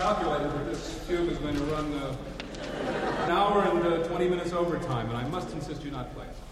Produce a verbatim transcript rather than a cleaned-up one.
calculated that this cube is going to run uh, an hour and uh, twenty minutes overtime, and I must insist you not play it.